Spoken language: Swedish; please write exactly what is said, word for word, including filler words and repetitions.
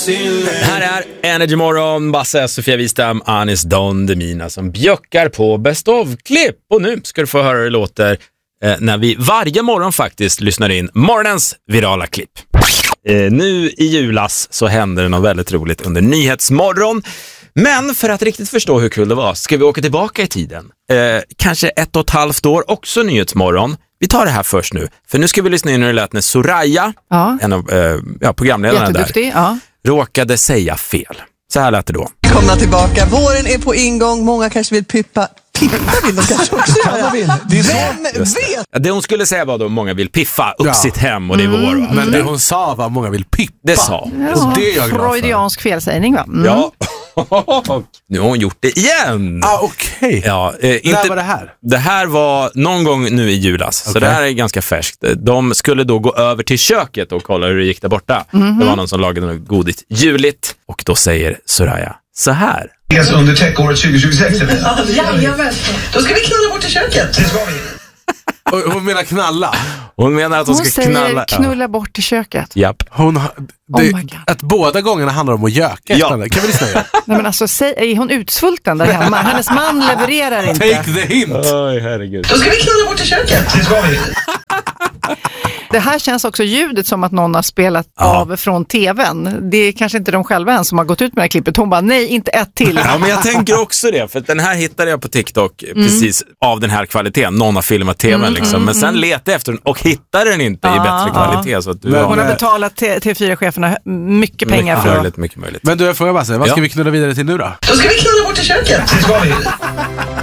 Det här är Energy Morgon, Basse, Sofia Wistam, Anis Don Demina som bjöckar på Best of-klipp. Och nu ska du få höra hur det låter eh, när vi varje morgon faktiskt lyssnar in morgonens virala klipp. Eh, nu i julas så händer det något väldigt roligt under Nyhetsmorgon. Men för att riktigt förstå hur kul det var ska vi åka tillbaka i tiden. Eh, kanske ett och ett halvt år, också Nyhetsmorgon. Vi tar det här först nu, för nu ska vi lyssna in hur det lät när Soraya, ja. en av eh, ja, programledarna där, ja. råkade säga fel. Så här lät det då. Komma tillbaka, våren är på ingång, många kanske vill pippa. Pippa vill de kanske också göra. Vem vet? Ja, det hon skulle säga var då många vill piffa upp Ja. sitt hem och det är vår. Va? Men det hon sa var många vill pippa. Det sa. Ja, Och det är jag glad för. freudiansk felsägning, va? Mm. Ja. Nu har hon gjort det igen. Ah, okej. Okay. Ja, eh, inte... När var det här? Det här var någon gång nu i julas. Så Okay. det här är ganska färskt. De skulle då gå över till köket och kolla hur det gick där borta. Mm-hmm. Det var någon som lagade något godis juligt. Och då säger Soraya så här. Under techåret tjugo tjugosex eller? Jajamän. Då ska vi knalla bort till köket. Det ska vi. Och hon menar knalla. Hon menar att hon, Hon ska säger knalla. knulla bort till köket. Japp. Hon har, Oh det, my God. att båda gångerna handlar om att göka. Ja. Kan vi lyssna igen? Nej, men alltså, säg, är hon utsvulten där hemma? Hennes man levererar inte. Take the hint. Oj, herregud. Då ska vi knalla bort till köket. Det ska vi. Det här känns också ljudet som att någon har spelat Ja. av från tvn. Det är kanske inte de själva än som har gått ut med det här klippet. Hon bara, nej, inte ett till. Ja, men jag tänker också det. För att den här hittade jag på TikTok mm. precis av den här kvaliteten. Någon har filmat tvn mm, liksom. Men sen letade jag efter den och hittade den inte ja, i bättre kvalitet. Ja. Så att du Men har... Hon har betalat T fyra-cheferna mycket pengar mycket för möjligt, mycket möjligt. Men du, jag frågar bara, vad ska Ja. vi knulla vidare till nu då? Då ska vi knalla bort till köket. Det ska vi.